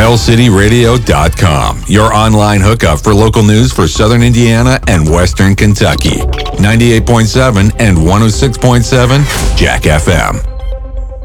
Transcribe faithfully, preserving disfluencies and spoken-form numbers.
Hell City Radio dot com, your online hookup for local news for Southern Indiana and Western Kentucky. ninety-eight point seven and one oh six point seven Jack F M.